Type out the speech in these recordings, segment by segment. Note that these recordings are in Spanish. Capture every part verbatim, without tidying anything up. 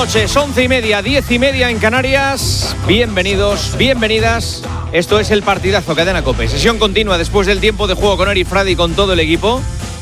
noches, once y media, diez y media en Canarias. Bienvenidos, bienvenidas. Esto es el partidazo Cadena COPE. Sesión continua después del tiempo de juego con Eri Frade y con todo el equipo.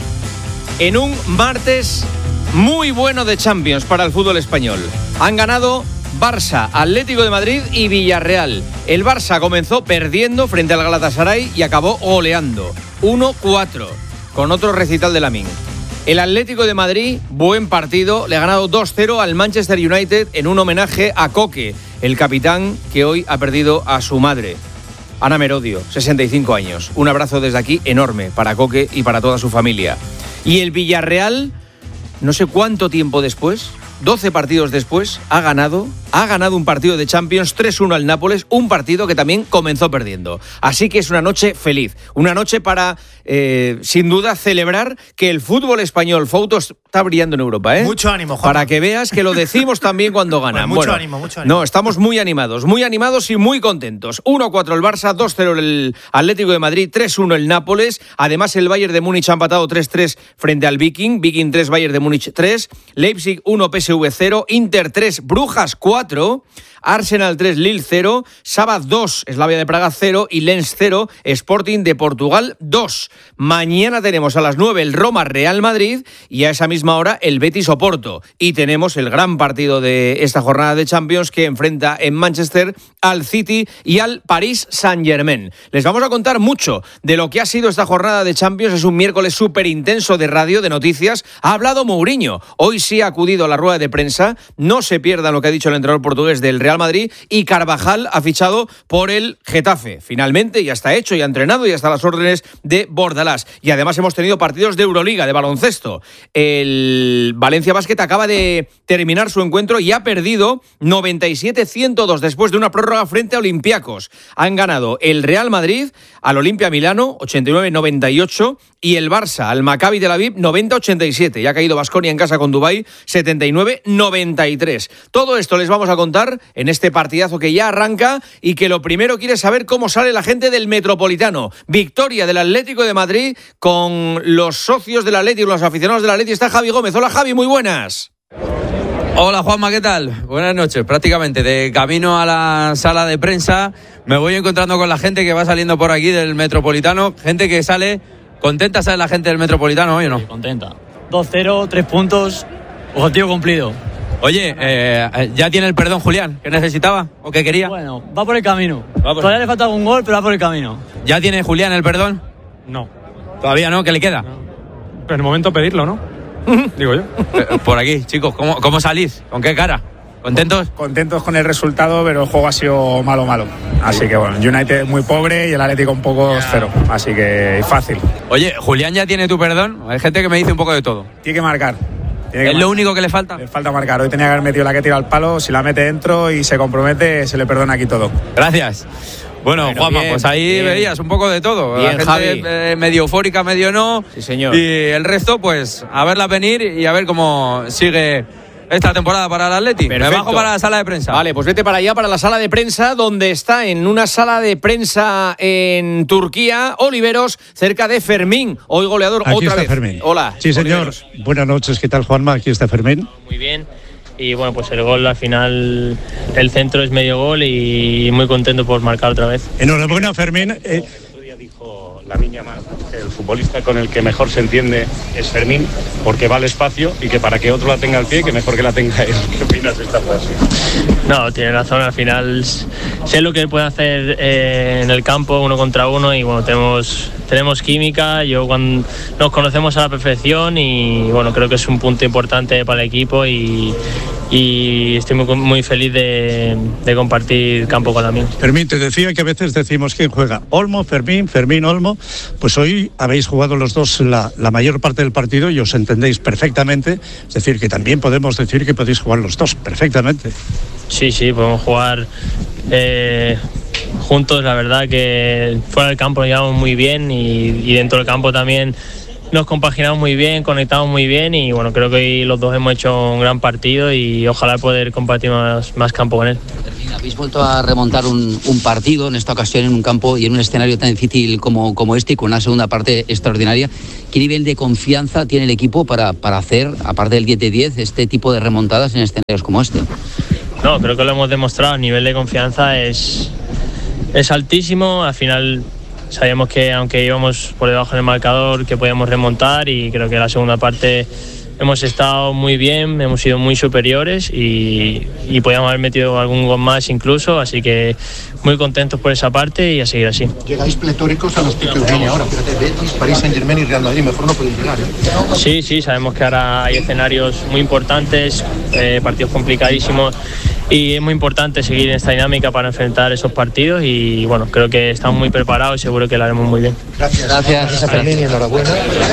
En un martes muy bueno de Champions para el fútbol español. Han ganado Barça, Atlético de Madrid y Villarreal. El Barça comenzó perdiendo frente al Galatasaray y acabó goleando uno cuatro con otro recital de Lamine. El Atlético de Madrid, buen partido, le ha ganado dos cero al Manchester United en un homenaje a Coque, el capitán que hoy ha perdido a su madre, Ana Merodio, sesenta y cinco años. Un abrazo desde aquí enorme para Coque y para toda su familia. Y el Villarreal, no sé cuánto tiempo después, doce partidos después, ha ganado, ha ganado un partido de Champions tres uno al Nápoles, un partido que también comenzó perdiendo. Así que es una noche feliz, una noche para, eh, sin duda, celebrar que el fútbol español, Fouto, está brillando en Europa, ¿eh? Mucho ánimo, Juan. Para que veas que lo decimos también cuando ganan. Bueno, mucho bueno, ánimo, mucho ánimo. No, estamos muy animados, muy animados y muy contentos. uno cuatro el Barça, dos cero el Atlético de Madrid, tres uno el Nápoles. Además, el Bayern de Múnich ha empatado tres tres frente al Viking. Viking tres, Bayern de Múnich tres. Leipzig uno, P S V cero. Inter tres, Brujas cuatro. Arsenal tres, Lille cero, Sabadell dos, Slavia de Praga cero y Lens cero, Sporting de Portugal dos. Mañana tenemos a las nueve el Roma Real Madrid y a esa misma hora el Betis Oporto. Y tenemos el gran partido de esta jornada de Champions que enfrenta en Manchester al City y al Paris Saint-Germain. Les vamos a contar mucho de lo que ha sido esta jornada de Champions. Es un miércoles súper intenso de radio, de noticias. Ha hablado Mourinho. Hoy sí ha acudido a la rueda de prensa. No se pierdan lo que ha dicho el entrenador portugués del Real Madrid, y Carvajal ha fichado por el Getafe. Finalmente ya está hecho, ya ha entrenado, ya está a las órdenes de Bordalás. Y además hemos tenido partidos de Euroliga, de baloncesto. El Valencia Basket acaba de terminar su encuentro y ha perdido noventa y siete a ciento dos después de una prórroga frente a Olympiacos. Han ganado el Real Madrid al Olimpia Milano ochenta y nueve a noventa y ocho y el Barça al Maccabi Tel Aviv noventa a ochenta y siete. Y ha caído Baskonia en casa con Dubái setenta y nueve a noventa y tres. Todo esto les vamos a contar en este partidazo que ya arranca y que lo primero quiere saber cómo sale la gente del Metropolitano. Victoria del Atlético de Madrid con los socios del Atlético, los aficionados del Atlético. Está Javi Gómez. Hola, Javi, muy buenas. Hola, Juanma, ¿qué tal? Buenas noches. Prácticamente de camino a la sala de prensa me voy encontrando con la gente que va saliendo por aquí del Metropolitano. Gente que sale contenta. ¿Sale la gente del Metropolitano hoy o no? Sí, contenta. dos cero, tres puntos, objetivo cumplido. Oye, eh, ¿ya tiene el perdón Julián que necesitaba o que quería? Bueno, va por el camino. Va por... Todavía le falta algún gol, pero va por el camino. ¿Ya tiene Julián el perdón? No. ¿Todavía no? ¿Qué le queda? No. Pero en el momento pedirlo, ¿no? Digo yo. Por aquí, chicos, ¿cómo, cómo salís? ¿Con qué cara? ¿Contentos? Contentos con el resultado, pero el juego ha sido malo, malo. Así que bueno, United muy pobre y el Atlético un poco cero. Así que fácil. Oye, ¿Julián ya tiene tu perdón? Hay gente que me dice un poco de todo. Tiene que marcar. Tiene que ¿Es marcar. lo único que le falta? Le falta marcar. Hoy tenía que haber metido la que tira al palo. Si la mete dentro y se compromete, se le perdona aquí todo. Gracias. Bueno, bueno Juanma, bien, pues ahí bien. Verías un poco de todo. Bien, la gente eh, medio eufórica, medio no. Sí, señor. Y el resto, pues, a verla venir y a ver cómo sigue esta temporada para el Atleti. Me bajo para la sala de prensa. Vale, pues vete para allá, para la sala de prensa, donde está en una sala de prensa en Turquía, Oliveros, cerca de Fermín. Hoy goleador Aquí otra está vez. Fermín. Hola. Sí, señor. Oliveros. Buenas noches. ¿Qué tal, Juanma? Aquí está Fermín. Muy bien. Y bueno, pues el gol al final, el centro es medio gol y muy contento por marcar otra vez. Enhorabuena, Fermín. Eh... Dijo Lamine Yamal, el futbolista con el que mejor se entiende es Fermín, porque va al espacio y que para que otro la tenga al pie, que mejor que la tenga él. ¿Qué opinas de esta frase? No, tiene razón, al final sé lo que él puede hacer eh, en el campo, uno contra uno, y bueno, tenemos, tenemos química, yo cuando nos conocemos a la perfección y bueno, creo que es un punto importante para el equipo y, y estoy muy, muy feliz de, de compartir campo con Lamine. Fermín, te decía que a veces decimos quién juega, Olmo, Fermín, Fermín, Olmo. Pues hoy habéis jugado los dos la, la mayor parte del partido y os entendéis perfectamente. Es decir, que también podemos decir que podéis jugar los dos perfectamente. Sí, sí, podemos jugar eh, juntos. La verdad que fuera del campo nos llevamos muy bien y, y dentro del campo también nos compaginamos muy bien, conectamos muy bien y bueno, creo que hoy los dos hemos hecho un gran partido y ojalá poder compartir más, más campo con él. Habéis vuelto a remontar un, un partido, en esta ocasión en un campo y en un escenario tan difícil como, como este, y con una segunda parte extraordinaria. ¿Qué nivel de confianza tiene el equipo para, para hacer, aparte del diez de diez, este tipo de remontadas en escenarios como este? No, creo que lo hemos demostrado. El nivel de confianza es, es altísimo. Al final sabíamos que aunque íbamos por debajo del marcador, que podíamos remontar, y creo que la segunda parte hemos estado muy bien, hemos sido muy superiores y, y podíamos haber metido algún gol más incluso, así que muy contentos por esa parte y a seguir así. Llegáis pletóricos a los que os viene ahora, fíjate, Betis, París Saint-Germain y Real Madrid, mejor no podéis llegar, ¿eh? Sí, sí, sabemos que ahora hay escenarios muy importantes, eh, partidos complicadísimos, y es muy importante seguir en esta dinámica para enfrentar esos partidos, y bueno, creo que estamos muy preparados y seguro que lo haremos muy bien. Gracias, gracias. Fermín, y enhorabuena.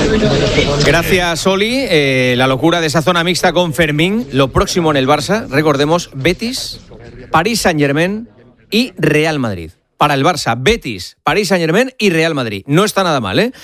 Gracias, Oli. Eh, la locura de esa zona mixta con Fermín. Lo próximo en el Barça, recordemos, Betis, París Saint-Germain y Real Madrid. Para el Barça, Betis, París Saint-Germain y Real Madrid. No está nada mal, ¿eh?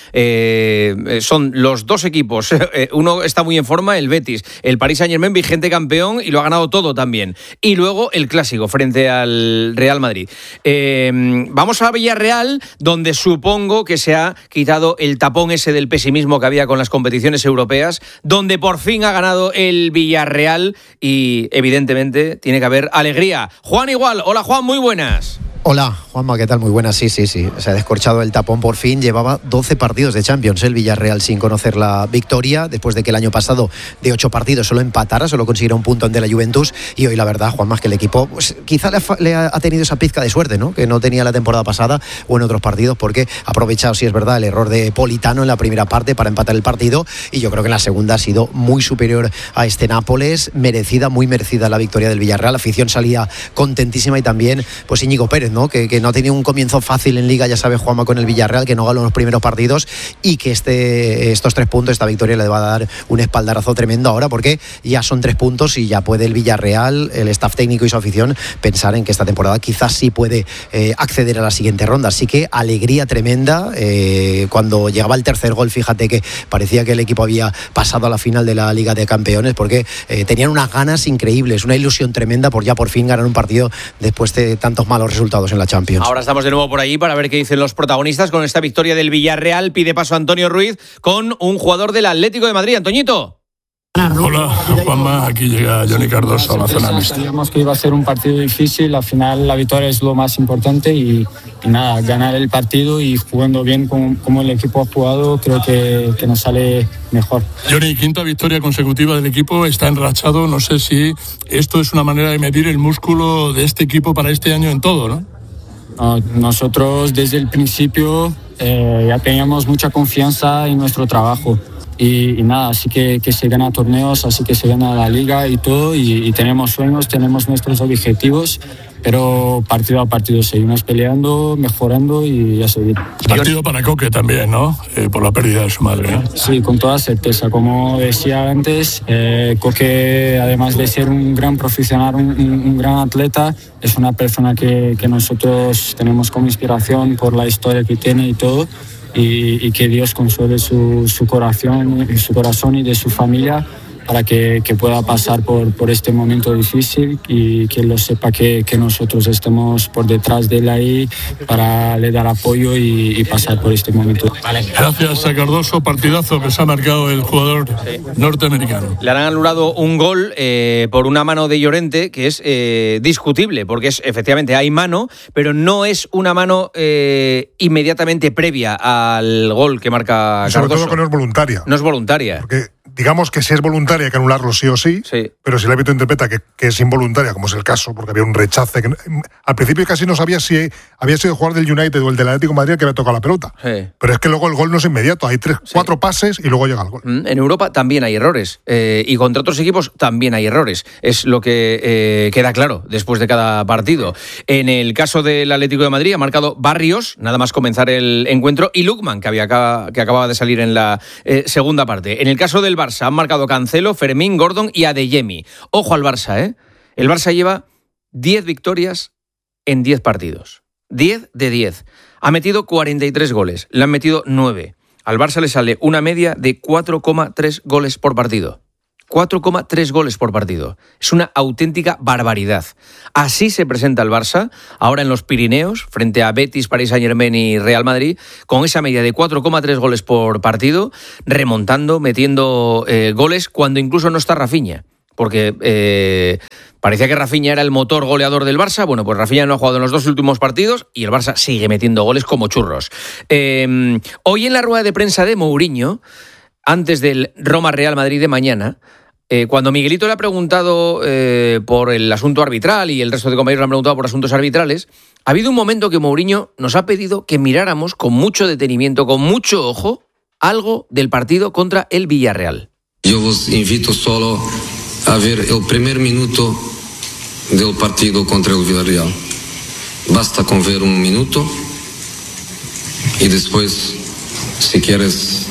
eh son los dos equipos. Uno está muy en forma, el Betis. El París Saint-Germain, vigente campeón, y lo ha ganado todo también. Y luego el clásico frente al Real Madrid. Eh, vamos a Villarreal, donde supongo que se ha quitado el tapón ese del pesimismo que había con las competiciones europeas, donde por fin ha ganado el Villarreal y evidentemente tiene que haber alegría. Juan Igual. Hola, Juan, muy buenas. Hola, Juanma, ¿qué tal? Muy buenas, sí, sí, sí. Se ha descorchado el tapón por fin. Llevaba doce partidos de Champions, el Villarreal, sin conocer la victoria, después de que el año pasado de ocho partidos solo empatara, solo consiguiera un punto ante la Juventus. Y hoy, la verdad, Juanma, es que el equipo pues, quizá le ha, le ha tenido esa pizca de suerte, ¿no? Que no tenía la temporada pasada o en otros partidos, porque ha aprovechado, sí es verdad, el error de Politano en la primera parte para empatar el partido. Y yo creo que en la segunda ha sido muy superior a este Nápoles. Merecida, muy merecida la victoria del Villarreal. La afición salía contentísima, y también, pues, Íñigo Pérez, ¿no? Que, que no ha tenido un comienzo fácil en Liga, ya sabe, Juanma, con el Villarreal, que no ganó los primeros partidos, y que este, estos tres puntos, esta victoria le va a dar un espaldarazo tremendo ahora, porque ya son tres puntos y ya puede el Villarreal, el staff técnico y su afición pensar en que esta temporada quizás sí puede eh, acceder a la siguiente ronda. Así que alegría tremenda. Eh, cuando llegaba el tercer gol, fíjate que parecía que el equipo había pasado a la final de la Liga de Campeones, porque eh, tenían unas ganas increíbles, una ilusión tremenda por ya por fin ganar un partido después de tantos malos resultados en la Champions. Ahora estamos de nuevo por allí para ver qué dicen los protagonistas con esta victoria del Villarreal. Pide paso a Antonio Ruiz con un jugador del Atlético de Madrid. Antoñito. Hola, Juanma, aquí llega Johnny Cardoso a la zona mixta. Sabíamos que iba a ser un partido difícil, al final la victoria es lo más importante y, y nada, ganar el partido y jugando bien como, como el equipo ha jugado, creo que, que nos sale mejor. Johnny, quinta victoria consecutiva del equipo, está enrachado, no sé si esto es una manera de medir el músculo de este equipo para este año en todo, ¿no? No, nosotros desde el principio eh, ya teníamos mucha confianza en nuestro trabajo. Y, y nada, así que, que se gana torneos, así que se gana la liga y todo, y, y tenemos sueños, tenemos nuestros objetivos, pero partido a partido seguimos peleando, mejorando y a seguir. Partido para Coque también, ¿no? Eh, por la pérdida de su madre, ¿no? Sí, con toda certeza. Como decía antes, eh, Coque, además de ser un gran profesional, un, un gran atleta, es una persona que, que nosotros tenemos como inspiración por la historia que tiene y todo. Y, y que Dios consuele su, su corazón, su corazón y de su familia para que, que pueda pasar por, por este momento difícil y que lo sepa que, que nosotros estemos por detrás de él ahí para le dar apoyo y, y pasar por este momento. Gracias a Cardoso, partidazo que se ha marcado el jugador sí. norteamericano. Le han anulado un gol eh, por una mano de Llorente que es eh, discutible, porque es efectivamente hay mano, pero no es una mano eh, inmediatamente previa al gol que marca Sobre Cardoso. todo que no es voluntaria. No es voluntaria. Porque digamos que si es voluntaria hay que anularlo sí o sí, sí. pero si el árbitro interpreta que, que es involuntaria, como es el caso, porque había un rechace, que al principio casi no sabía si había sido el jugador del United o el del Atlético de Madrid el que había tocado la pelota, sí. pero es que luego el gol no es inmediato, hay tres, sí. cuatro pases y luego llega el gol. En Europa también hay errores, eh, y contra otros equipos también hay errores, es lo que eh, queda claro después de cada partido. En el caso del Atlético de Madrid ha marcado Barrios, nada más comenzar el encuentro, y Lukman, que, había, que acababa de salir en la eh, segunda parte. En el caso del Barça han marcado Cancelo, Fermín, Gordon y Adeyemi. Ojo al Barça, ¿eh? El Barça lleva diez victorias en diez partidos. diez de diez. Ha metido cuarenta y tres goles. Le han metido nueve. Al Barça le sale una media de cuatro coma tres goles por partido. cuatro coma tres goles por partido. Es una auténtica barbaridad. Así se presenta el Barça, ahora en los Pirineos, frente a Betis, Paris Saint-Germain y Real Madrid, con esa media de cuatro coma tres goles por partido, remontando, metiendo eh, goles cuando incluso no está Rafinha. Porque eh, parecía que Rafinha era el motor goleador del Barça. Bueno, pues Rafinha no ha jugado en los dos últimos partidos y el Barça sigue metiendo goles como churros. Eh, hoy en la rueda de prensa de Mourinho, antes del Roma-Real Madrid de mañana, eh, cuando Miguelito le ha preguntado eh, por el asunto arbitral y el resto de compañeros le han preguntado por asuntos arbitrales, ha habido un momento que Mourinho nos ha pedido que miráramos con mucho detenimiento, con mucho ojo, algo del partido contra el Villarreal. Yo os invito solo a ver el primer minuto del partido contra el Villarreal. Basta con ver un minuto y después, si quieres,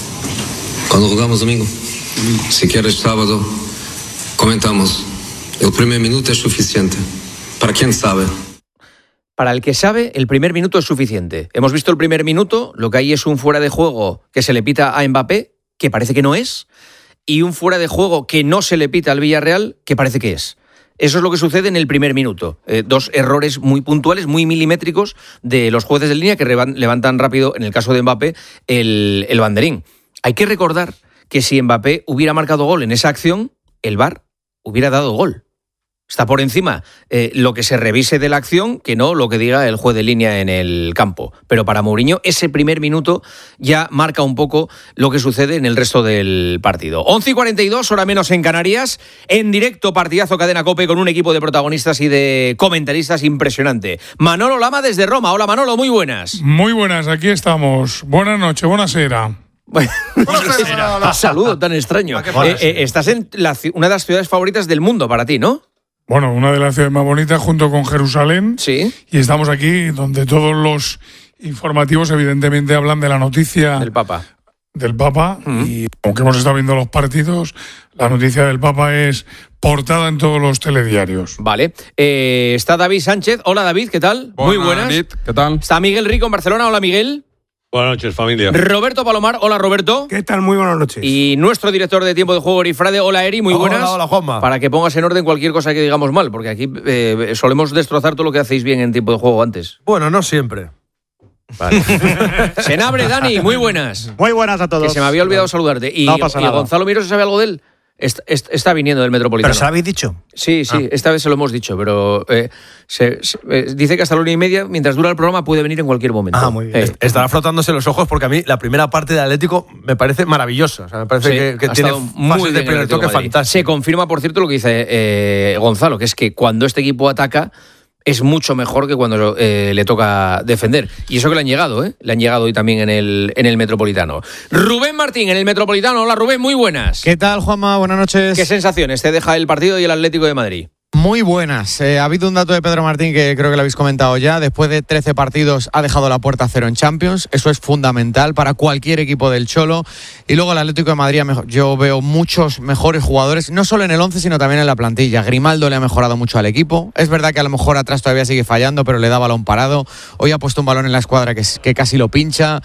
cuando jugamos domingo, si quieres sábado, comentamos. El primer minuto es suficiente. Para quien sabe. Para el que sabe, el primer minuto es suficiente. Hemos visto el primer minuto, lo que hay es un fuera de juego que se le pita a Mbappé, que parece que no es, y un fuera de juego que no se le pita al Villarreal, que parece que es. Eso es lo que sucede en el primer minuto. Eh, dos errores muy puntuales, muy milimétricos de los jueces de línea que levantan rápido, en el caso de Mbappé, el, el banderín. Hay que recordar que si Mbappé hubiera marcado gol en esa acción, el V A R hubiera dado gol. Está por encima eh, lo que se revise de la acción que no lo que diga el juez de línea en el campo. Pero para Mourinho ese primer minuto ya marca un poco lo que sucede en el resto del partido. once y cuarenta y dos, hora menos en Canarias. En directo, partidazo Cadena COPE con un equipo de protagonistas y de comentaristas impresionante. Manolo Lama desde Roma. Hola Manolo, muy buenas. Muy buenas, aquí estamos. Buenas noches, buenasera. Bueno, un saludo tan extraño. Eh, eh, estás en la, una de las ciudades favoritas del mundo para ti, ¿no? Bueno, una de las ciudades más bonitas junto con Jerusalén. Sí. Y estamos aquí donde todos los informativos evidentemente hablan de la noticia del Papa. Del Papa. Mm. Y aunque hemos estado viendo los partidos, la noticia del Papa es portada en todos los telediarios. Vale. Eh, está David Sánchez. Hola David, ¿qué tal? Buenas, Muy buenas. David, ¿qué tal? Está Miguel Rico en Barcelona. Hola Miguel. Buenas noches, familia. Roberto Palomar, hola Roberto. ¿Qué tal? Muy buenas noches. Y nuestro director de Tiempo de Juego, Eri Frade, hola Eri, muy buenas. Hola, hola Juanma. Para que pongas en orden cualquier cosa que digamos mal, porque aquí eh, solemos destrozar todo lo que hacéis bien en Tiempo de Juego antes. Bueno, no siempre. Vale. Senabre, Dani, muy buenas. Muy buenas a todos. Que se me había olvidado saludarte. Y, no pasa y nada. Gonzalo Miro, ¿se sabe algo de él? Está, está viniendo del Metropolitano. ¿Pero se lo habéis dicho? Sí, sí, ah. esta vez se lo hemos dicho, pero eh, se, se, eh, dice que hasta la una y media, mientras dura el programa, puede venir en cualquier momento. Ah, muy bien. Eh. Estará frotándose los ojos porque a mí la primera parte del Atlético me parece maravillosa. O sea, me parece sí, que, que tiene fases de primer toque fantásticas. Se confirma, por cierto, lo que dice eh, Gonzalo, que es que cuando este equipo ataca es mucho mejor que cuando eh, le toca defender. Y eso que le han llegado, ¿eh? Le han llegado hoy también en el, en el Metropolitano. Rubén Martín, en el Metropolitano. Hola, Rubén, muy buenas. ¿Qué tal, Juanma? Buenas noches. ¿Qué sensaciones te deja el partido y el Atlético de Madrid? Muy buenas. Eh, ha habido un dato de Pedro Martín que creo que lo habéis comentado ya. Después de trece partidos ha dejado la puerta a cero en Champions. Eso es fundamental para cualquier equipo del Cholo. Y luego el Atlético de Madrid, yo veo muchos mejores jugadores, no solo en el once, sino también en la plantilla. Grimaldo le ha mejorado mucho al equipo. Es verdad que a lo mejor atrás todavía sigue fallando, pero le da balón parado. Hoy ha puesto un balón en la escuadra que, que casi lo pincha.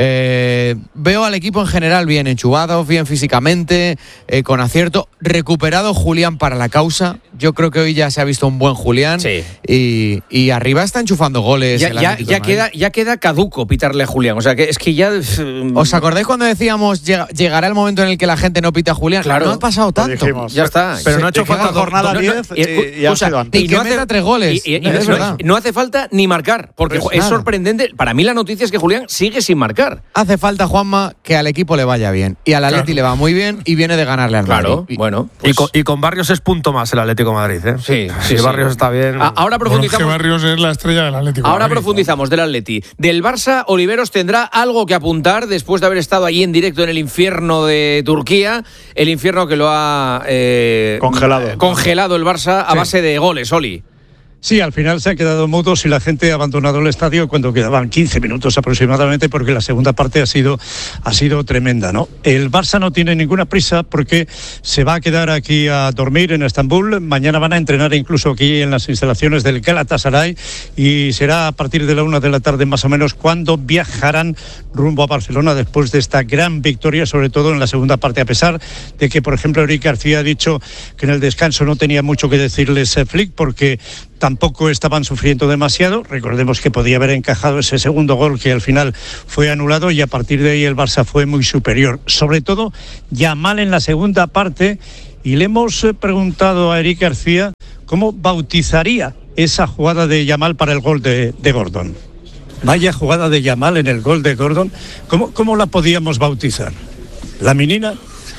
Eh, veo al equipo en general bien enchubado, bien físicamente, eh, con acierto. Recuperado Julián para la causa. Yo creo que hoy ya se ha visto un buen Julián. Sí. Y, y arriba está enchufando goles. Ya, ya, ya, queda, ya queda caduco pitarle a Julián. O sea, que es que ya... ¿Os acordáis cuando decíamos llegará el momento en el que la gente no pita a Julián? Claro. No ha pasado tanto. Ya está. Pero no ha hecho falta jornada diez y, y, y, o sea, y que no meta hace, tres goles. Y, y, y no, no, no hace falta ni marcar. Porque pues es nada. Sorprendente. Para mí la noticia es que Julián sigue sin marcar. Hace falta, Juanma, que al equipo le vaya bien. Y al Atleti claro. le va muy bien y viene de ganarle al Madrid. Claro, bueno. Pues... Y, con, y con Barrios es punto más el Atlético de Madrid, ¿eh? Sí. Sí, sí, Barrios sí. está bien. Ahora profundizamos. Bueno, Barrios es la estrella del Atlético. Ahora Madrid, profundizamos del Atleti. Del Barça, Oliveros tendrá algo que apuntar después de haber estado ahí en directo en el infierno de Turquía, el infierno que lo ha eh, congelado. Congelado el Barça a sí. base de goles, Oli. Sí, al final se han quedado mudos y la gente ha abandonado el estadio cuando quedaban quince minutos aproximadamente, porque la segunda parte ha sido, ha sido tremenda, ¿no? El Barça no tiene ninguna prisa porque se va a quedar aquí a dormir en Estambul. Mañana van a entrenar incluso aquí en las instalaciones del Galatasaray y será a partir de la una de la tarde más o menos cuando viajarán rumbo a Barcelona después de esta gran victoria, sobre todo en la segunda parte, a pesar de que, por ejemplo, Eric García ha dicho que en el descanso no tenía mucho que decirles Flick porque tampoco estaban sufriendo demasiado. Recordemos que podía haber encajado ese segundo gol que al final fue anulado y a partir de ahí el Barça fue muy superior. Sobre todo Yamal en la segunda parte, y le hemos preguntado a Eric García cómo bautizaría esa jugada de Yamal para el gol de, de Gordon. Vaya jugada de Yamal en el gol de Gordon. ¿Cómo, cómo la podíamos bautizar? ¿La menina?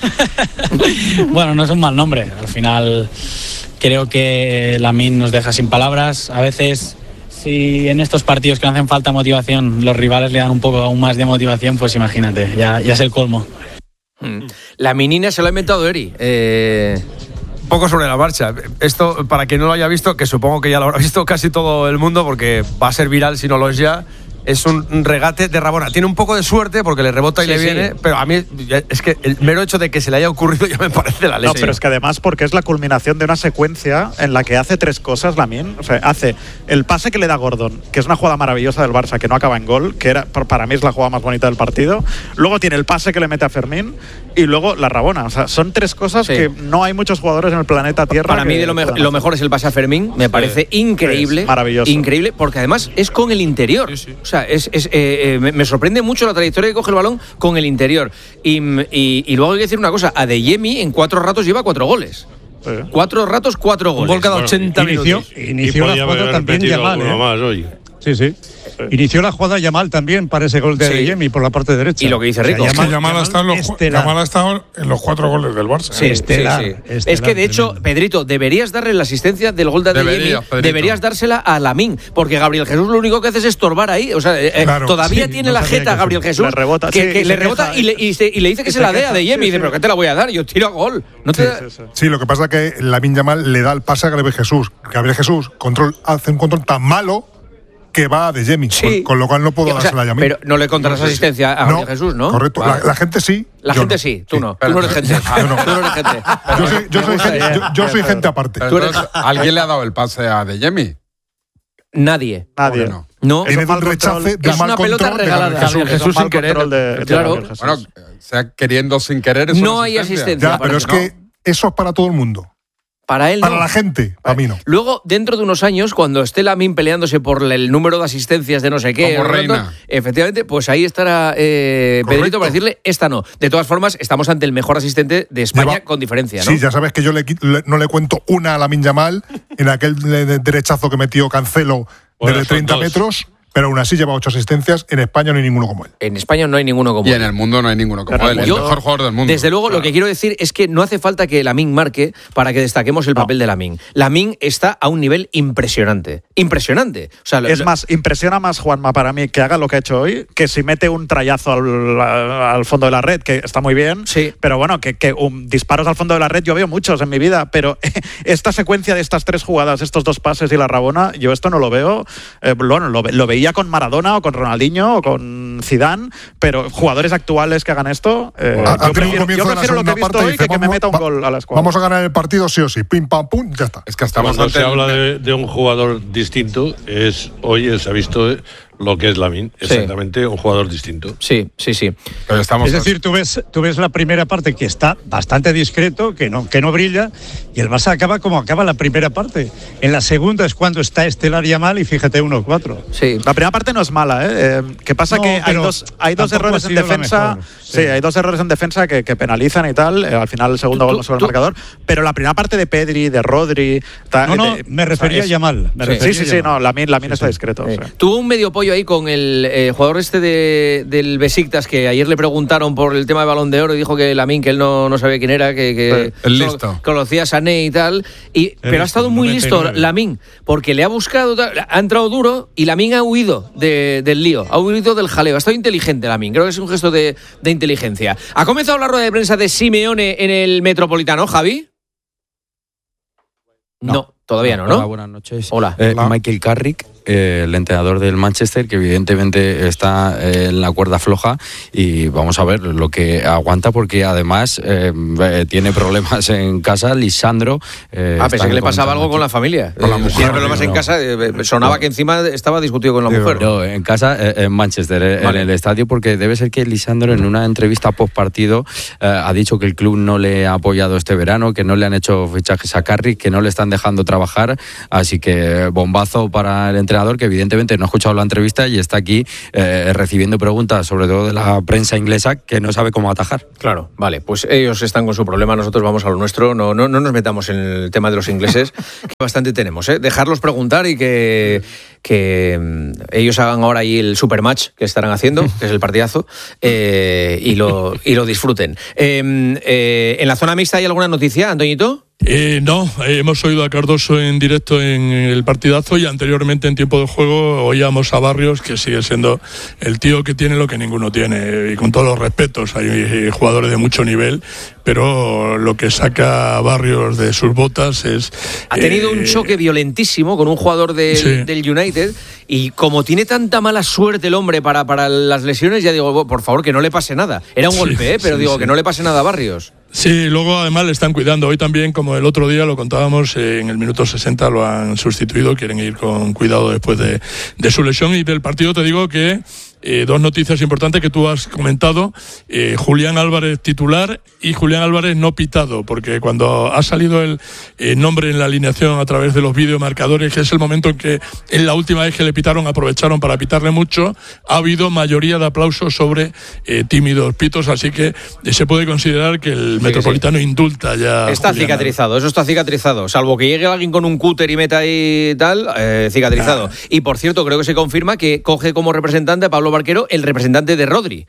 Bueno, no es un mal nombre. Al final creo que Lamine nos deja sin palabras. A veces, si en estos partidos que no hacen falta motivación, los rivales le dan un poco aún más de motivación, pues imagínate, ya, ya es el colmo. La menina se lo ha inventado Eri. Eh... Un poco sobre la marcha. Esto, para quien no lo haya visto, que supongo que ya lo habrá visto casi todo el mundo, porque va a ser viral si no lo es ya. Es un regate de Rabona. Tiene un poco de suerte porque le rebota y sí, le viene, sí. Pero a mí es que el mero hecho de que se le haya ocurrido ya me parece la leche. No, pero es que además porque es la culminación de una secuencia en la que hace tres cosas Lamine. O sea, hace el pase que le da Gordon, que es una jugada maravillosa del Barça que no acaba en gol, que era para mí es la jugada más bonita del partido. Luego tiene el pase que le mete a Fermín y luego la Rabona. O sea, son tres cosas sí. que no hay muchos jugadores en el planeta Tierra. Para mí de lo, me- lo mejor es el pase a Fermín. Me parece sí. increíble. Es maravilloso. Increíble porque además es con el interior. Sí, sí. O sea, es... es eh, Eh, me, me sorprende mucho la trayectoria que coge el balón con el interior. Y, y, y luego hay que decir una cosa: Adeyemi en cuatro ratos lleva cuatro goles. Sí. Cuatro ratos, cuatro goles. Un gol cada ochenta bueno, minutos. Inició, inició la jugada también Yamal. ¿eh? Más hoy. Sí, sí. Inició la jugada Yamal también para ese gol de sí. Adeyemi por la parte derecha. Y lo que dice Rico. O sea, Yamal, Yamal, ha estado en los, Yamal ha estado en los cuatro goles del Barça. Sí, estelar, sí, sí. Estelar, es que de hecho, Pedrito, deberías darle la asistencia del gol de Adeyemi. Debería, deberías dársela a Lamine, porque Gabriel Jesús lo único que hace es estorbar ahí. O sea, claro, todavía sí, tiene no la jeta Gabriel Jesús. Le rebota, que, sí, que le rebota y le, y, se, y le dice que se, se la dé a Adeyemi. Sí, y dice, sí. pero ¿qué te la voy a dar? Yo tiro a gol. No te sí, sí, sí. sí, lo que pasa es que Lamine Yamal le da el pase a Gabriel Jesús. Gabriel Jesús control, hace un control tan malo que va a Adeyemi, sí. con, con lo cual no puedo dársela a Yamal. Pero no le contarás no, asistencia a Gabriel no, Jesús, ¿no? Correcto, vale. la, la gente sí. La gente no. sí, tú no. Sí. Tú no eres gente. Yo no. Tú no eres gente. Yo soy, yo soy, gente, yo, yo soy gente aparte. Pero entonces, ¿alguien le ha dado el pase a Adeyemi? Nadie. Nadie. No. No. Tiene un rechace de es mal una pelota control regalada. De Jesús, Jesús sin querer. De, claro. de bueno, sea queriendo sin querer. Eso no hay asistencia. Ya, pero es que eso es para todo el mundo. Para él Para no. la gente, para mí no. Luego, dentro de unos años, cuando esté Lamine peleándose por el número de asistencias de no sé qué, como reina. Rato, efectivamente, pues ahí estará eh, Pedrito para decirle, esta no. De todas formas, estamos ante el mejor asistente de España. Lleva, con diferencia, ¿no? Sí, ya sabes que yo le, le, no le cuento una a Lamine Yamal en aquel derechazo que metió Cancelo bueno, desde treinta metros. Pero aún así lleva ocho asistencias. En España no hay ninguno como él. En España no hay ninguno como y él. Y en el mundo no hay ninguno como claro, él. Yo, el mejor jugador del mundo. Desde luego, claro. lo que quiero decir es que no hace falta que Lamine marque para que destaquemos el no. papel de Lamine. Lamine está a un nivel impresionante. Impresionante. O sea, es lo, más, impresiona más, Juanma, para mí, que haga lo que ha hecho hoy, que si mete un trayazo al, al fondo de la red, que está muy bien. Sí. Pero bueno, que, que um, disparos al fondo de la red, yo veo muchos en mi vida. Pero esta secuencia de estas tres jugadas, estos dos pases y la Rabona, yo esto no lo veo. Eh, bueno, lo, lo veía con Maradona con Ronaldinho o con Zidane, pero jugadores actuales que hagan esto, eh, a, yo prefiero, yo prefiero lo que he visto hoy que, que me meta un gol a la escuadra. Vamos a ganar el partido sí o sí, pim pam pum, ya está. Es que estamos Cuando se el... habla de, de un jugador distinto, es hoy se ha visto lo que es Lamine, exactamente sí. un jugador distinto. Sí, sí, sí. Pero estamos es decir, tú ves, tú ves la primera parte que está bastante discreto, que no, que no brilla, y el Barça acaba como acaba la primera parte. En la segunda es cuando está estelar Yamal y fíjate uno cuatro. Sí, la primera parte no es mala, ¿eh? eh que pasa no, que hay dos, hay dos errores en defensa. Sí. sí, hay dos errores en defensa que, que penalizan y tal. Eh, al final el segundo gol no sube el marcador. Pero la primera parte de Pedri, de Rodri. Ta, no, no, de, me refería es, a Yamal. Me sí, refería sí, sí, sí, no, Lamine, Lamine sí, está discreto. Sí. Sí. Tuvo un medio pollo ahí con el eh, jugador este de, del Besiktas, que ayer le preguntaron por el tema de Balón de Oro y dijo que Lamine, que él no, no sabía quién era, que, que el listo. conocía a Sané y tal. Y, pero listo, ha estado muy noventa y nueve. Listo Lamine, porque le ha buscado, ha entrado duro y Lamine ha huido de, del lío, ha huido del jaleo. Ha estado inteligente Lamine, creo que es un gesto de, de inteligencia. ¿Ha comenzado la rueda de prensa de Simeone en el Metropolitano, Javi? No. no. Todavía no, ¿no? Hola, buenas noches. Hola. Eh, Hola. Michael Carrick, eh, el entrenador del Manchester, que evidentemente está eh, en la cuerda floja y vamos a ver lo que aguanta porque además eh, eh, tiene problemas en casa. Lisandro. Eh, ah, pensé que le pasaba algo con la familia. Con la Eh, mujer, tiene problemas no. en casa. eh, sonaba No. que encima estaba discutido con la mujer. No, en casa, eh, en Manchester, eh, Vale. en el estadio, porque debe ser que Lisandro en una entrevista post partido eh, ha dicho que el club no le ha apoyado este verano, que no le han hecho fichajes a Carrick, que no le están dejando trabajar, así que bombazo para el entrenador, que evidentemente no ha escuchado la entrevista y está aquí eh, recibiendo preguntas, sobre todo de la prensa inglesa, que no sabe cómo atajar. Claro, vale, pues ellos están con su problema, nosotros vamos a lo nuestro, no, no, no nos metamos en el tema de los ingleses, que bastante tenemos, ¿eh? Dejarlos preguntar y que, que mm, ellos hagan ahora ahí el supermatch que estarán haciendo, que es el partidazo, eh, y, lo, y lo disfruten. Eh, eh, ¿En la zona mixta hay alguna noticia, Antoñito? Eh, no, eh, hemos oído a Cardoso en directo en el partidazo y anteriormente en tiempo de juego oíamos a Barrios, que sigue siendo el tío que tiene lo que ninguno tiene, y con todos los respetos, hay eh, jugadores de mucho nivel, pero lo que saca Barrios de sus botas es... Ha tenido eh, un choque violentísimo con un jugador del, sí. del United y como tiene tanta mala suerte el hombre para, para las lesiones, ya digo, por favor, que no le pase nada. Era un Sí, golpe, ¿eh? pero sí, digo, sí. que no le pase nada a Barrios. Sí, luego además le están cuidando. Hoy también, como el otro día lo contábamos, eh, en el minuto sesenta lo han sustituido, quieren ir con cuidado después de, de su lesión. Y del partido te digo que eh, dos noticias importantes que tú has comentado. Eh, Julián Álvarez titular y Julián Álvarez no pitado, porque cuando ha salido el eh, nombre en la alineación a través de los videomarcadores, que es el momento en que en la última vez que le pitaron aprovecharon para pitarle mucho, ha habido mayoría de aplausos sobre eh, tímidos pitos, así que eh, se puede considerar que el Sí, Metropolitano sí. indulta ya. Está Julián cicatrizado, eso está cicatrizado. Salvo que llegue alguien con un cúter y meta ahí tal, eh, cicatrizado. Ah. Y por cierto, creo que se confirma que coge como representante a Pablo Barquero, el representante de Rodri.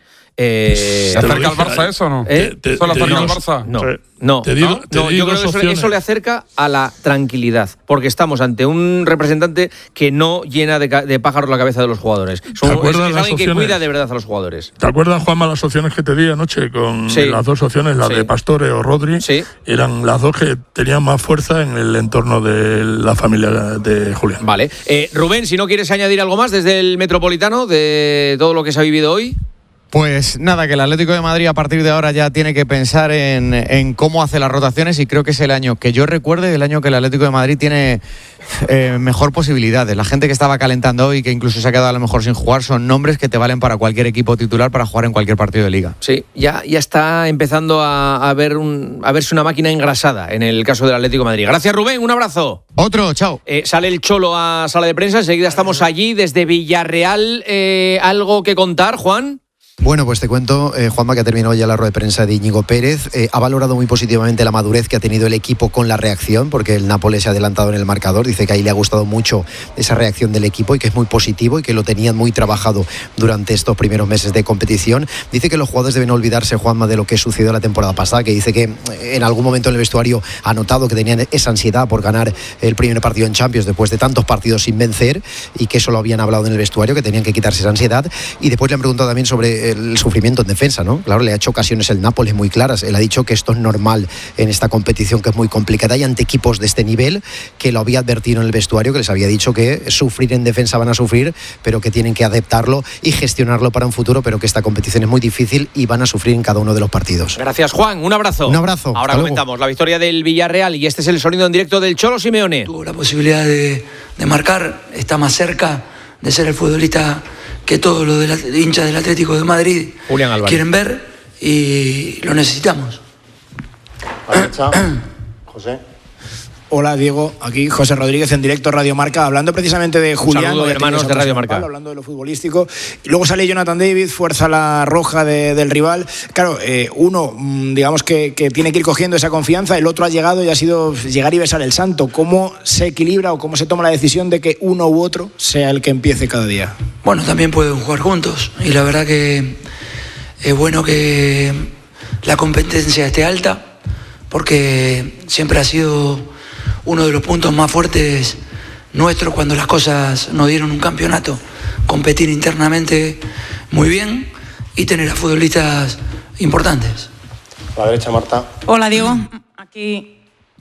Eh, ¿Se acerca al Barça eso o no? ¿Eh? ¿Te, te, ¿Eso le acerca al Barça? No, no, te digo, no, te no digo yo creo que eso, eso le acerca a la tranquilidad, porque estamos ante un representante que no llena de, de pájaros la cabeza de los jugadores. Son, es, es alguien opciones? que cuida de verdad a los jugadores. ¿Te acuerdas, Juanma, las opciones que te di anoche con sí. las dos opciones, la sí. de Pastore o Rodri? Sí. Eran las dos que tenían más fuerza en el entorno de la familia de Julián. Vale. Eh, Rubén, si no quieres añadir algo más desde el Metropolitano, de todo lo que se ha vivido hoy. Pues nada, que el Atlético de Madrid a partir de ahora ya tiene que pensar en, en cómo hace las rotaciones y creo que es el año que yo recuerde, el año que el Atlético de Madrid tiene eh, mejor posibilidades. La gente que estaba calentando hoy, que incluso se ha quedado a lo mejor sin jugar, son nombres que te valen para cualquier equipo titular para jugar en cualquier partido de liga. Sí, ya, ya está empezando a, a, ver un, a verse una máquina engrasada en el caso del Atlético de Madrid. Gracias, Rubén, un abrazo. Otro, chao. Eh, sale el Cholo a sala de prensa, enseguida estamos allí desde Villarreal. Eh, ¿Algo que contar, Juan? Bueno, pues te cuento, eh, Juanma, que ha terminado ya la rueda de prensa de Íñigo Pérez. Eh, ha valorado muy positivamente la madurez que ha tenido el equipo con la reacción, porque el Nápoles se ha adelantado en el marcador. Dice que ahí le ha gustado mucho esa reacción del equipo y que es muy positivo y que lo tenían muy trabajado durante estos primeros meses de competición. Dice que los jugadores deben olvidarse, Juanma, de lo que sucedió la temporada pasada, que dice que en algún momento en el vestuario ha notado que tenían esa ansiedad por ganar el primer partido en Champions después de tantos partidos sin vencer y que eso lo habían hablado en el vestuario, que tenían que quitarse esa ansiedad. Y después le han preguntado también sobre el sufrimiento en defensa, ¿no? Claro, le ha hecho ocasiones el Nápoles muy claras. Él ha dicho que esto es normal en esta competición, que es muy complicada y ante equipos de este nivel, que lo había advertido en el vestuario, que les había dicho que sufrir en defensa van a sufrir, pero que tienen que aceptarlo y gestionarlo para un futuro, pero que esta competición es muy difícil y van a sufrir en cada uno de los partidos. Gracias, Juan. Un abrazo. Un abrazo. Ahora Hasta comentamos luego. la victoria del Villarreal y este es el sonido en directo del Cholo Simeone. Tuvo la posibilidad de, de marcar, está más cerca de ser el futbolista que todos los del, hinchas del Atlético de Madrid Julián Álvarez quieren ver y lo necesitamos. José. Hola Diego, aquí José Rodríguez en directo Radio Marca, hablando precisamente de Julián. Un saludo, hermanos de Radio Marca. Hablando de lo futbolístico. Y luego sale Jonathan David, fuerza la roja de, del rival. Claro, eh, uno, digamos que, que tiene que ir cogiendo esa confianza, el otro ha llegado y ha sido llegar y besar el santo. ¿Cómo se equilibra o cómo se toma la decisión de que uno u otro sea el que empiece cada día? Bueno, también pueden jugar juntos y la verdad que es bueno que la competencia esté alta porque siempre ha sido uno de los puntos más fuertes nuestros cuando las cosas nos dieron un campeonato, competir internamente muy bien y tener a futbolistas importantes. A la derecha, Marta. Hola Diego, aquí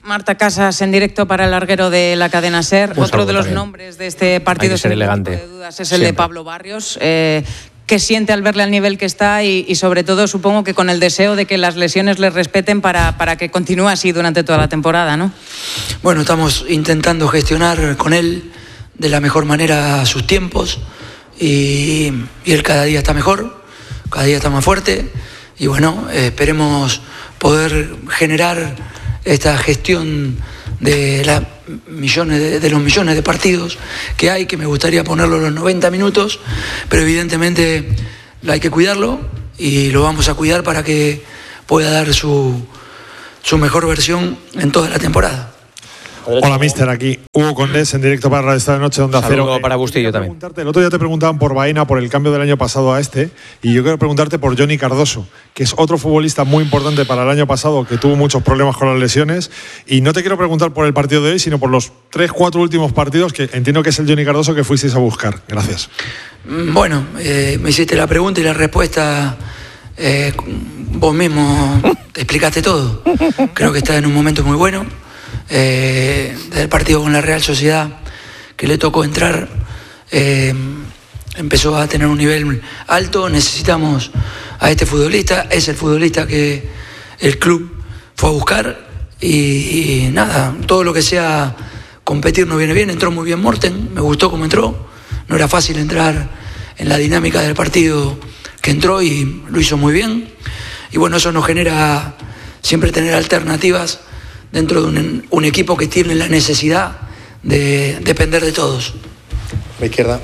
Marta Casas en directo para el larguero de la cadena SER. Un Otro de los también. nombres de este partido sin elegante. De dudas es el Siempre. de Pablo Barrios. Eh, ¿Qué siente al verle al nivel que está? Y, y sobre todo supongo que con el deseo de que las lesiones le respeten para, para que continúe así durante toda la temporada, ¿no? Bueno, estamos intentando gestionar con él de la mejor manera sus tiempos y, y él cada día está mejor, cada día está más fuerte y bueno, eh, esperemos poder generar esta gestión de, la millones de, de los millones de partidos que hay, que me gustaría ponerlo los noventa minutos, pero evidentemente hay que cuidarlo y lo vamos a cuidar para que pueda dar su, su mejor versión en toda la temporada. Hola, mister, aquí Hugo Condés en directo para Radio Esta Noche, Onda Cero. Saludo para Bustillo también. El otro día te preguntaban por Baena, por el cambio del año pasado a este, y yo quiero preguntarte por Johnny Cardoso, que es otro futbolista muy importante para el año pasado, que tuvo muchos problemas con las lesiones, y no te quiero preguntar por el partido de hoy, sino por los tres, cuatro últimos partidos, que entiendo que es el Johnny Cardoso que fuisteis a buscar. Gracias. Bueno, eh, me hiciste la pregunta y la respuesta, eh, vos mismo te explicaste todo. Creo que está en un momento muy bueno. Eh, del partido con la Real Sociedad que le tocó entrar, eh, empezó a tener un nivel alto. Necesitamos a este futbolista, es el futbolista que el club fue a buscar y, y nada, todo lo que sea competir nos viene bien. Entró muy bien Morten, me gustó cómo entró, no era fácil entrar en la dinámica del partido que entró y lo hizo muy bien y bueno, eso nos genera siempre tener alternativas dentro de un, un equipo que tiene la necesidad de depender de todos. La izquierda.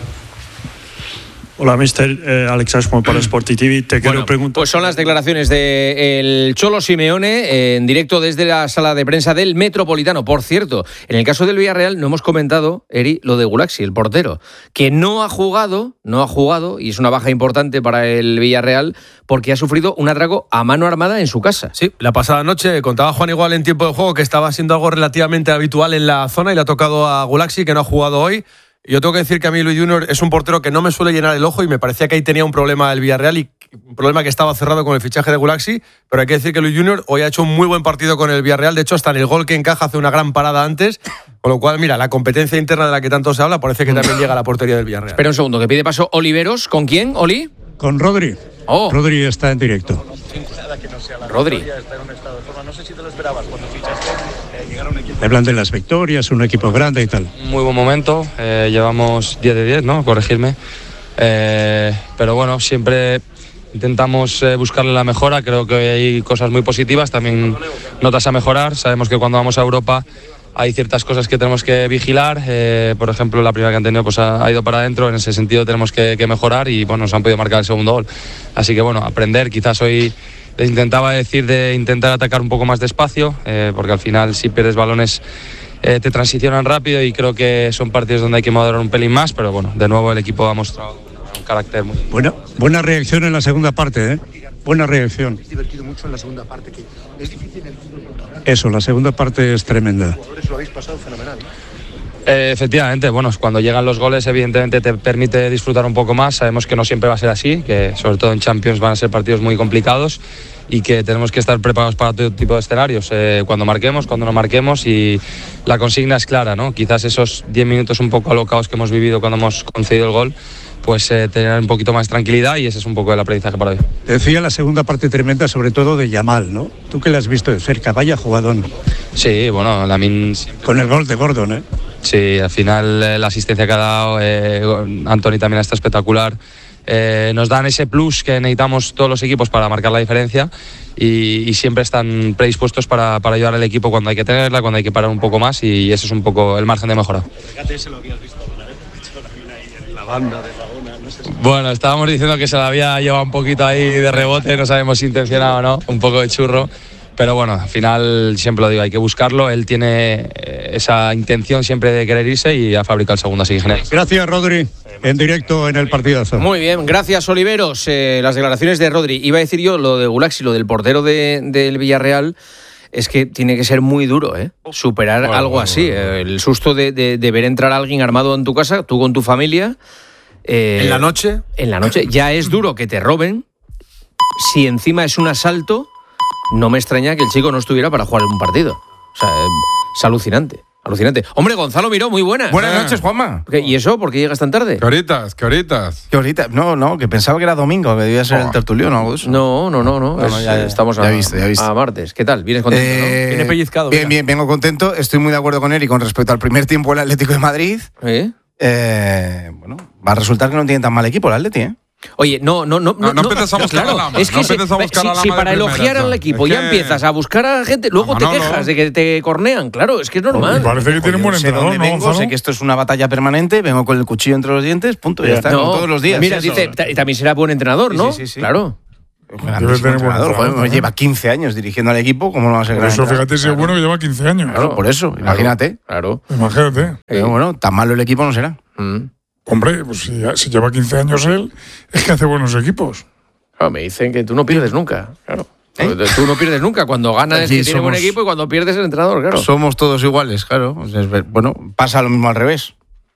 Hola, mister eh, Alex Ashmore para Sporty T V. Te bueno, quiero preguntar. Pues son las declaraciones del Cholo Simeone eh, en directo desde la sala de prensa del Metropolitano. Por cierto, en el caso del Villarreal no hemos comentado, Eri, lo de Gulaxi, el portero, que no ha jugado, no ha jugado, y es una baja importante para el Villarreal, porque ha sufrido un atraco a mano armada en su casa. Sí, la pasada noche contaba Juan igual en tiempo de juego que estaba siendo algo relativamente habitual en la zona y le ha tocado a Gulaxi, que no ha jugado hoy. Yo tengo que decir que a mí Luis Junior es un portero que no me suele llenar el ojo y me parecía que ahí tenía un problema el Villarreal y un problema que estaba cerrado con el fichaje de Gulaxi, pero hay que decir que Luis Junior hoy ha hecho un muy buen partido con el Villarreal, de hecho hasta en el gol que encaja hace una gran parada antes, con lo cual mira, la competencia interna de la que tanto se habla parece que también llega a la portería del Villarreal. Espera un segundo, que pide paso Oliveros, ¿con quién, Oli? Con Rodri. Oh. Rodri está en directo. Rodri. No sé si te lo esperabas cuando fichaste llegar a un equipo. Hablan de las victorias, un equipo grande y tal. Muy buen momento, eh, llevamos diez de diez, ¿no? Corregirme. Eh, pero bueno, siempre intentamos eh, buscarle la mejora. Creo que hay cosas muy positivas, también notas a mejorar. Sabemos que cuando vamos a Europa hay ciertas cosas que tenemos que vigilar. Eh, por ejemplo, la primera que han tenido pues ha, ha ido para adentro. En ese sentido tenemos que, que mejorar y bueno, nos han podido marcar el segundo gol. Así que bueno, aprender. Quizás hoy les intentaba decir de intentar atacar un poco más despacio, eh, porque al final si pierdes balones eh, te transicionan rápido y creo que son partidos donde hay que madurar un pelín más, pero bueno, de nuevo el equipo ha mostrado un carácter muy... Buena, buena reacción en la segunda parte, ¿eh? Buena reacción. Es divertido mucho en la segunda parte, que es difícil el fútbol controlar. Eso, la segunda parte es tremenda. Por eso lo habéis pasado fenomenal. Eh, efectivamente, bueno, cuando llegan los goles evidentemente te permite disfrutar un poco más. Sabemos que no siempre va a ser así, que sobre todo en Champions van a ser partidos muy complicados y que tenemos que estar preparados para todo tipo de escenarios, eh, cuando marquemos, cuando no marquemos, y la consigna es clara, ¿no? Quizás esos diez minutos un poco alocados que hemos vivido cuando hemos concedido el gol, pues eh, tener un poquito más de tranquilidad, y ese es un poco el aprendizaje para hoy. Te decía la segunda parte tremenda, sobre todo de Yamal, ¿no? Tú que la has visto de cerca, vaya jugadón. Sí, bueno, Lamine... Con el gol de Gordon, ¿eh? Sí, al final eh, la asistencia que ha dado, eh, Anthony también está espectacular. Eh, nos dan ese plus que necesitamos todos los equipos para marcar la diferencia y, y siempre están predispuestos para, para ayudar al equipo cuando hay que tenerla, cuando hay que parar un poco más, y ese es un poco el margen de mejora. ¿Se lo habías visto alguna vez? En la banda de Rabona, no sé si... Bueno, estábamos diciendo que se la había llevado un poquito ahí de rebote, no sabemos si intencionado o no, un poco de churro. Pero bueno, al final siempre lo digo, hay que buscarlo. Él tiene esa intención siempre de querer irse y ha fabricado el segundo así genial. Gracias, Rodri. En directo en el partidazo. Muy bien, gracias, Oliveros. Eh, las declaraciones de Rodri. Iba a decir yo lo de Gulaxi, lo del portero de, del Villarreal. Es que tiene que ser muy duro, ¿eh? Superar bueno, algo bueno, así. Bueno. El susto de, de, de ver entrar a alguien armado en tu casa, tú con tu familia. Eh, ¿En la noche? En la noche. Ya es duro que te roben. Si encima es un asalto, no me extraña que el chico no estuviera para jugar un partido. O O sea, es alucinante. Alucinante. Hombre, Gonzalo Miró, muy buenas. Buenas ah. noches, Juanma. ¿Y eso? ¿Por qué llegas tan tarde? ¿Qué horitas? ¿Qué horitas? ¿Qué horitas? No, no, que pensaba que era domingo, que debía ser oh. el tertulión o algo de eso. No, no, no, no. no, es, no ya, ya, estamos ya a, visto, ya visto. a martes. ¿Qué tal? ¿Vienes contento, eh, no? Vienes pellizcado. Bien, mira. bien, vengo contento. Estoy muy de acuerdo con él y con respecto al primer tiempo del Atlético de Madrid. ¿Eh? Eh, bueno, va a resultar que no tiene tan mal equipo el Atleti, ¿eh? Oye, no, no, no, no, no, no empieces a buscar claro, a Lama. Es que no si, empieces a buscar si, a Lama si para elogiar al equipo es ya que... empiezas a buscar a la gente, luego te quejas de que te cornean. Claro, es que es normal. Me parece que tiene un buen entrenador, ¿no, vengo, Gonzalo? sé que esto es una batalla permanente, vengo con el cuchillo entre los dientes, punto, ya, ya está, no, como todos los días. Mira, dice, también será buen entrenador, ¿no? Sí, sí, sí. Claro. Debe tener buen entrenador, joder, ¿no? Lleva quince años dirigiendo al equipo, ¿cómo no va a ser por gran eso, entrenador? fíjate si es bueno que lleva quince años. Claro, por eso, claro, imagínate. Claro. Imagínate. Pero bueno, tan malo el equipo no será. Mm. Hombre, pues si, si lleva quince años él, es que hace buenos equipos. Claro, me dicen que tú no pierdes nunca, claro. ¿Eh? Tú no pierdes nunca. Cuando ganas es que tiene buen equipo y cuando pierdes el entrenador, claro. Somos todos iguales, claro. Bueno, pasa lo mismo al revés.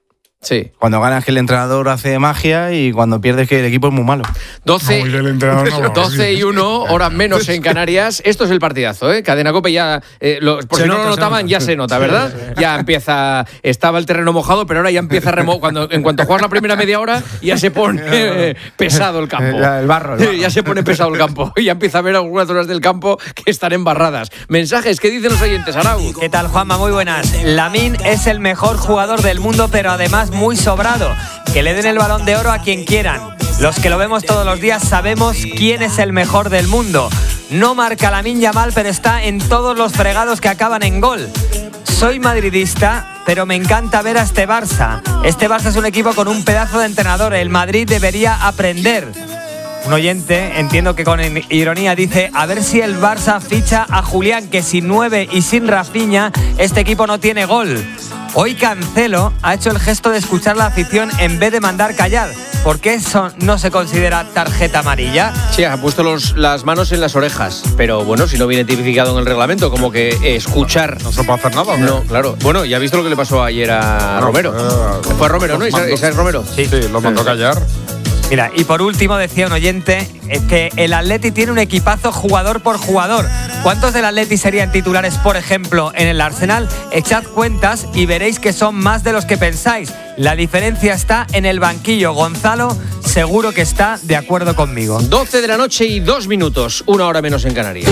Sí. Cuando ganas que el entrenador hace magia y cuando pierdes que el equipo es muy malo. doce, no, no, doce y uno, horas menos en Canarias. Esto es el partidazo, ¿eh? Cadena COPE ya, eh, lo, por se si nota, no lo notaban, se ya se nota, ¿verdad? Sí, sí. Ya empieza, estaba el terreno mojado, pero ahora ya empieza a remojar. Cuando, en cuanto juegas la primera media hora, ya se pone eh, pesado el campo. Ya, el barro, el barro. Ya se pone pesado el campo. Y ya empieza a ver algunas zonas del campo que están embarradas. Mensajes, ¿qué dicen los oyentes, Arau? ¿Qué tal, Juanma? Muy buenas. Lamine es el mejor jugador del mundo, pero además muy sobrado. Que le den el Balón de Oro a quien quieran. Los que lo vemos todos los días sabemos quién es el mejor del mundo. No marca Lamine Yamal, pero está en todos los fregados que acaban en gol. Soy madridista, pero me encanta ver a este Barça. Este Barça es un equipo con un pedazo de entrenador. El Madrid debería aprender. Un oyente, entiendo que con ironía, dice: a ver si el Barça ficha a Julián, que sin nueve y sin Rafinha, este equipo no tiene gol. Hoy Cancelo ha hecho el gesto de escuchar la afición en vez de mandar callar. ¿Por qué eso no se considera tarjeta amarilla? Sí, ha puesto los, las manos en las orejas. Pero bueno, si no viene tipificado en el reglamento, como que escuchar. No se puede hacer nada, ¿no? No, claro. Bueno, ya has visto lo que le pasó ayer a no, Romero. Eh, Fue a Romero, ¿no? Mandó, ¿Isaac Romero? Sí, sí, lo mandó callar. Mira, y por último decía un oyente que el Atleti tiene un equipazo jugador por jugador. ¿Cuántos del Atleti serían titulares, por ejemplo, en el Arsenal? Echad cuentas y veréis que son más de los que pensáis. La diferencia está en el banquillo. Gonzalo seguro que está de acuerdo conmigo. doce de la noche y dos minutos, una hora menos en Canarias.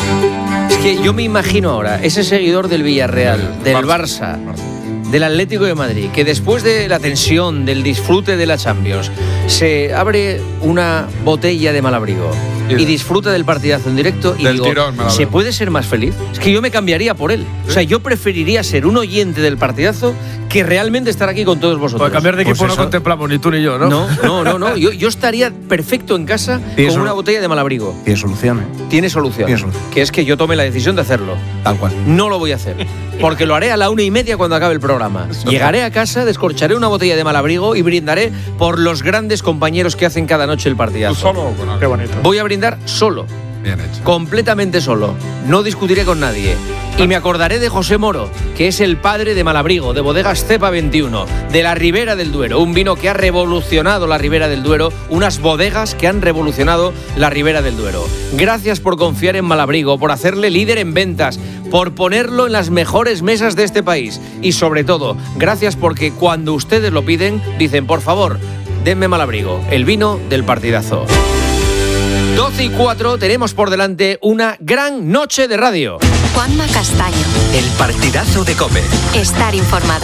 Es que yo me imagino ahora, ese seguidor del Villarreal, del Barça, del Atlético de Madrid, que después de la tensión, del disfrute de la Champions, se abre una botella de Malabrigo y disfruta del partidazo en directo y del digo, tirón, ¿se puede ser más feliz? Es que yo me cambiaría por él. ¿Sí? O sea, yo preferiría ser un oyente del partidazo que realmente estar aquí con todos vosotros. Pues cambiar de equipo pues no contemplamos ni tú ni yo, ¿no? No, no, no, no. Yo, yo estaría perfecto en casa con solu- una botella de Malabrigo. Tiene solución, ¿eh? Tiene solución. Tiene solución. Que es que yo tome la decisión de hacerlo. Tal cual. No lo voy a hacer. Porque lo haré a la una y media cuando acabe el programa. Llegaré a casa, descorcharé una botella de Malabrigo y brindaré por los grandes compañeros que hacen cada noche el partidazo. ¿Tú solo o con alguien? Qué bonito. Voy a brindar solo. Bien hecho. Completamente solo. No discutiré con nadie. Y me acordaré de José Moro, que es el padre de Malabrigo, de Bodegas Cepa veintiuno, de la Ribera del Duero. Un vino que ha revolucionado la Ribera del Duero. Unas bodegas que han revolucionado la Ribera del Duero. Gracias por confiar en Malabrigo, por hacerle líder en ventas, por ponerlo en las mejores mesas de este país. Y sobre todo, gracias porque cuando ustedes lo piden, dicen, por favor, denme Malabrigo, el vino del partidazo. doce y cuatro, tenemos por delante una gran noche de radio. Juanma Castaño. El partidazo de COPE. Estar informado.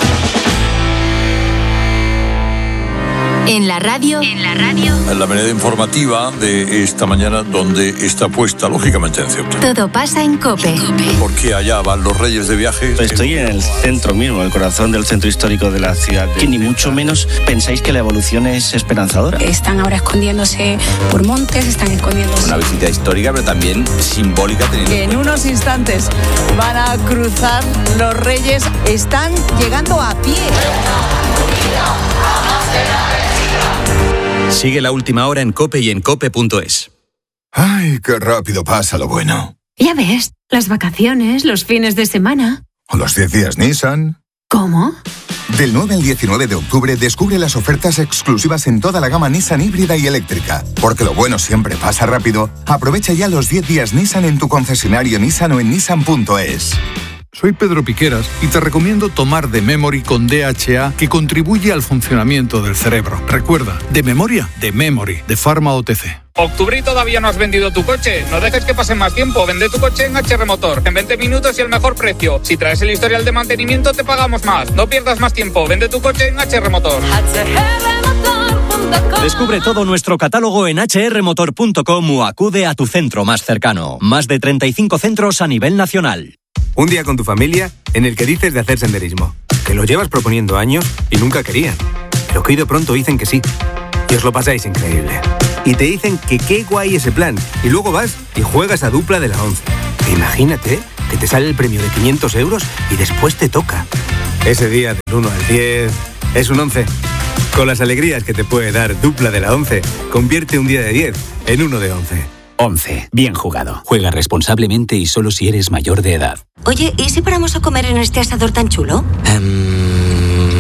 En la radio. En la radio. La manera informativa de esta mañana, donde está puesta, lógicamente, en Ceuta. Todo pasa en COPE. Porque allá van los reyes de viaje. Estoy en el centro mismo, el corazón del centro histórico de la ciudad. Que ni mucho menos pensáis que la evolución es esperanzadora. Están ahora escondiéndose por montes, están escondiéndose. Una visita histórica, pero también simbólica. Teniendo en unos instantes van a cruzar los reyes. Están llegando a pie. Sigue la última hora en COPE y en cope punto es. Ay, qué rápido pasa lo bueno. Ya ves, las vacaciones, los fines de semana. O los diez días Nissan. ¿Cómo? Del nueve al diecinueve de octubre descubre las ofertas exclusivas en toda la gama Nissan híbrida y eléctrica. Porque lo bueno siempre pasa rápido. Aprovecha ya los diez días Nissan en tu concesionario Nissan o en nissan punto es. soy Pedro Piqueras y te recomiendo tomar The Memory con D H A, que contribuye al funcionamiento del cerebro. Recuerda, de memoria, The Memory, de Pharma O T C. Octubre y todavía no has vendido tu coche. No dejes que pase más tiempo. Vende tu coche en H R Motor. En veinte minutos y el mejor precio. Si traes el historial de mantenimiento, te pagamos más. No pierdas más tiempo. Vende tu coche en H R Motor. Descubre todo nuestro catálogo en hache erre motor punto com o acude a tu centro más cercano. Más de treinta y cinco centros a nivel nacional. Un día con tu familia en el que dices de hacer senderismo, que lo llevas proponiendo años y nunca querían, pero que hoy de pronto dicen que sí. Y os lo pasáis increíble. Y te dicen que qué guay ese plan. Y luego vas y juegas a dupla de la once. E imagínate que te sale el premio de quinientos euros y después te toca. Ese día del uno al diez es un once. Con las alegrías que te puede dar dupla de la once, convierte un día de diez en uno de once. once. Bien jugado. Juega responsablemente y solo si eres mayor de edad. Oye, ¿y si paramos a comer en este asador tan chulo? Um...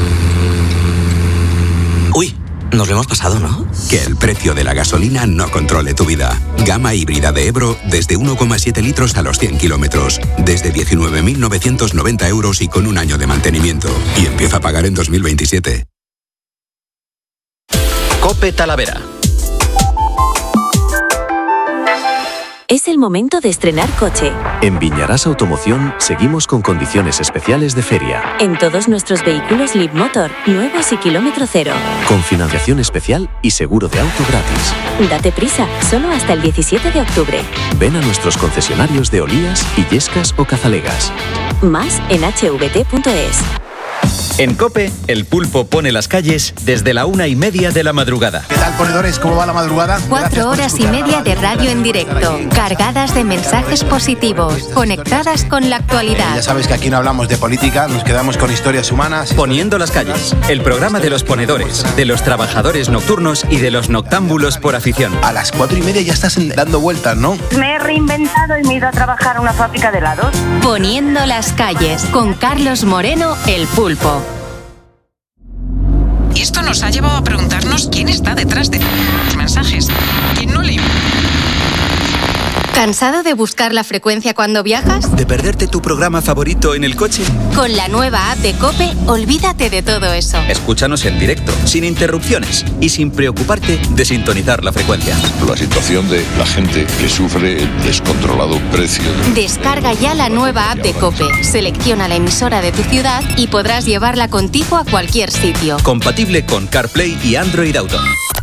Uy, nos lo hemos pasado, ¿no? Que el precio de la gasolina no controle tu vida. Gama híbrida de Ebro desde uno coma siete litros a los cien kilómetros. Desde diecinueve mil novecientos noventa euros y con un año de mantenimiento. Y empieza a pagar en dos mil veintisiete. COPE Talavera. Es el momento de estrenar coche. En Viñarás Automoción seguimos con condiciones especiales de feria. En todos nuestros vehículos Leapmotor, nuevos y kilómetro cero. Con financiación especial y seguro de auto gratis. Date prisa, solo hasta el diecisiete de octubre. Ven a nuestros concesionarios de Olías, Illescas o Cazalegas. Más en hache ve te punto es. En COPE, el pulpo pone las calles desde la una y media de la madrugada. ¿Qué tal, ponedores? ¿Cómo va la madrugada? Cuatro horas y media de radio en directo, cargadas de mensajes positivos, conectadas con la actualidad. Ya sabes que aquí no hablamos de política, nos quedamos con historias humanas. Poniendo las calles, el programa de los ponedores, de los trabajadores nocturnos y de los noctámbulos por afición. A las cuatro y media ya estás dando vueltas, ¿no? Me he reinventado y me he ido a trabajar a una fábrica de helados. Poniendo las calles, con Carlos Moreno, el pulpo. Y esto nos ha llevado a preguntarnos quién está detrás de los mensajes. ¿Quién no lee? ¿Cansado de buscar la frecuencia cuando viajas? ¿De perderte tu programa favorito en el coche? Con la nueva app de COPE, olvídate de todo eso. Escúchanos en directo, sin interrupciones y sin preocuparte de sintonizar la frecuencia. La situación de la gente que sufre el descontrolado precio. De... Descarga ya la nueva app de COPE, selecciona la emisora de tu ciudad y podrás llevarla contigo a cualquier sitio. Compatible con CarPlay y Android Auto.